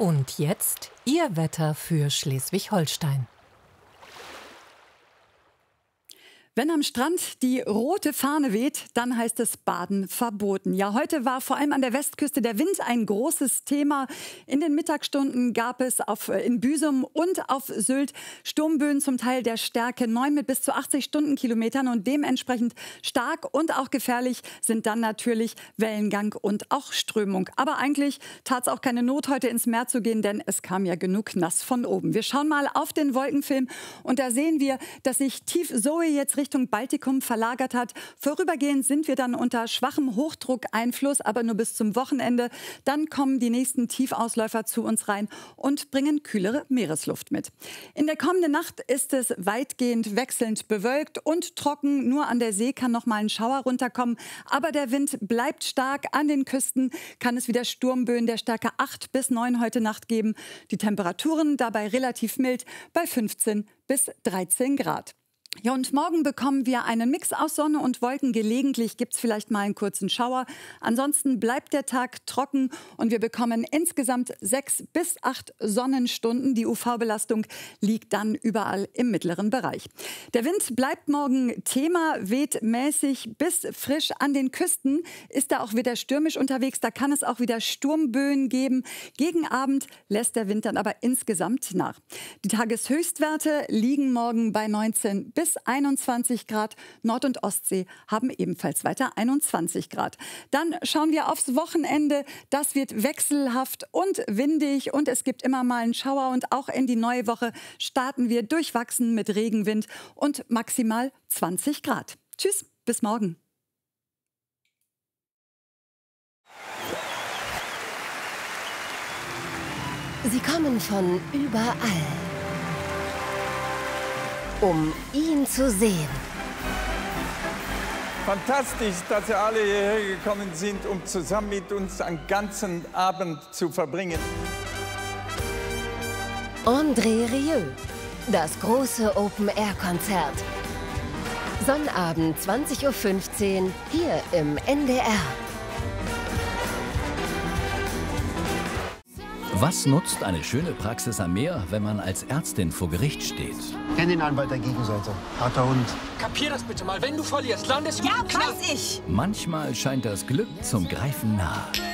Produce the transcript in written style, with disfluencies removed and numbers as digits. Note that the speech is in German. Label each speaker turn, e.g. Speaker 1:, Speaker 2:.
Speaker 1: Und jetzt Ihr Wetter für Schleswig-Holstein.
Speaker 2: Wenn am Strand die rote Fahne weht, dann heißt es Baden verboten. Ja, heute war vor allem an der Westküste der Wind ein großes Thema. In den Mittagsstunden gab es in Büsum und auf Sylt Sturmböen zum Teil der Stärke 9 mit bis zu 80 Stundenkilometern. Und dementsprechend stark und auch gefährlich sind dann natürlich Wellengang und auch Strömung. Aber eigentlich tat es auch keine Not, heute ins Meer zu gehen, denn es kam ja genug nass von oben. Wir schauen mal auf den Wolkenfilm und da sehen wir, dass sich Tief Zoe jetzt Richtung Baltikum verlagert hat. Vorübergehend sind wir dann unter schwachem Hochdruckeinfluss, aber nur bis zum Wochenende. Dann kommen die nächsten Tiefausläufer zu uns rein und bringen kühlere Meeresluft mit. In der kommenden Nacht ist es weitgehend wechselnd bewölkt und trocken. Nur an der See kann noch mal ein Schauer runterkommen. Aber der Wind bleibt stark. An den Küsten kann es wieder Sturmböen der Stärke 8 bis 9 heute Nacht geben. Die Temperaturen dabei relativ mild bei 15 bis 13 Grad. Ja, und morgen bekommen wir einen Mix aus Sonne und Wolken. Gelegentlich gibt es vielleicht mal einen kurzen Schauer. Ansonsten bleibt der Tag trocken und wir bekommen insgesamt 6 bis 8 Sonnenstunden. Die UV-Belastung liegt dann überall im mittleren Bereich. Der Wind bleibt morgen Thema, weht mäßig bis frisch. An den Küsten ist er auch wieder stürmisch unterwegs. Da kann es auch wieder Sturmböen geben. Gegen Abend lässt der Wind dann aber insgesamt nach. Die Tageshöchstwerte liegen morgen bei 19 bis 21 Grad. Nord- und Ostsee haben ebenfalls weiter 21 Grad. Dann schauen wir aufs Wochenende. Das wird wechselhaft und windig und es gibt immer mal einen Schauer. Und auch in die neue Woche starten wir durchwachsen mit Regenwind und maximal 20 Grad. Tschüss, bis morgen.
Speaker 3: Sie kommen von überall, um ihn zu sehen.
Speaker 4: Fantastisch, dass Sie alle hierher gekommen sind, um zusammen mit uns einen ganzen Abend zu verbringen.
Speaker 3: André Rieu, das große Open-Air-Konzert. Sonnabend 20:15 Uhr hier im NDR.
Speaker 5: Was nutzt eine schöne Praxis am Meer, wenn man als Ärztin vor Gericht steht?
Speaker 6: Kenn den Anwalt der Gegenseite. Harter Hund.
Speaker 7: Kapier das bitte mal. Wenn du verlierst, landest du...
Speaker 8: Ja, weiß ich.
Speaker 5: Manchmal scheint das Glück zum Greifen nah.